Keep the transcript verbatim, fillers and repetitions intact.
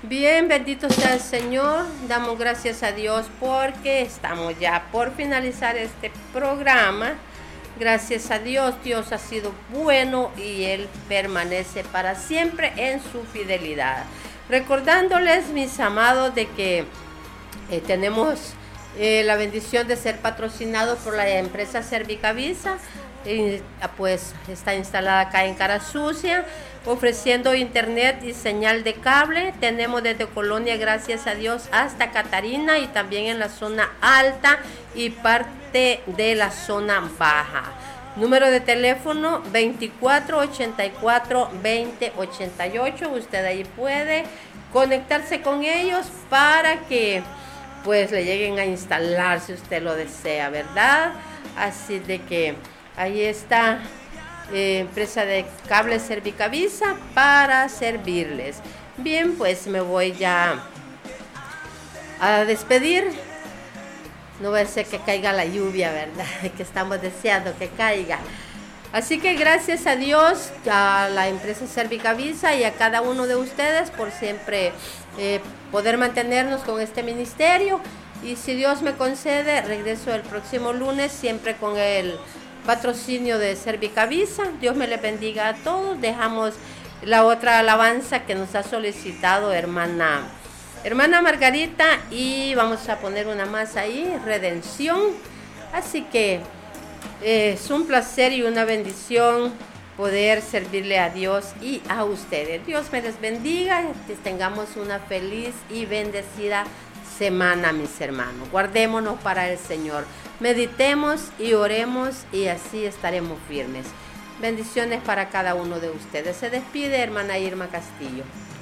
Bien, bendito sea el Señor. Damos gracias a Dios porque estamos ya por finalizar este programa. Gracias a Dios, Dios ha sido bueno y Él permanece para siempre en su fidelidad. Recordándoles, mis amados, de que eh, tenemos eh, la bendición de ser patrocinados por la empresa Servicavisa. Y, pues está instalada acá en Cara Sucia, ofreciendo internet y señal de cable. Tenemos desde Colonia, gracias a Dios, hasta Catarina y también en la zona alta y parte de la zona baja. Número de teléfono veinticuatro ochenta y cuatro veinte ochenta y ocho. Usted ahí puede conectarse con ellos para que pues le lleguen a instalar si usted lo desea, ¿verdad? Así de que ahí está, eh, empresa de cable Servicavisa para servirles. Bien, pues me voy ya a despedir. No va a ser que caiga la lluvia, ¿verdad? Que estamos deseando que caiga. Así que gracias a Dios, a la empresa Servicavisa y a cada uno de ustedes por siempre eh, poder mantenernos con este ministerio. Y si Dios me concede, regreso el próximo lunes siempre con el patrocinio de Servicavisa. Dios me les bendiga a todos. Dejamos la otra alabanza que nos ha solicitado hermana hermana Margarita y vamos a poner una más ahí, Redención. Así que eh, es un placer y una bendición poder servirle a Dios y a ustedes. Dios me les bendiga, que tengamos una feliz y bendecida semana, mis hermanos. Guardémonos para el Señor. Meditemos y oremos y así estaremos firmes. Bendiciones para cada uno de ustedes. Se despide hermana Irma Castillo.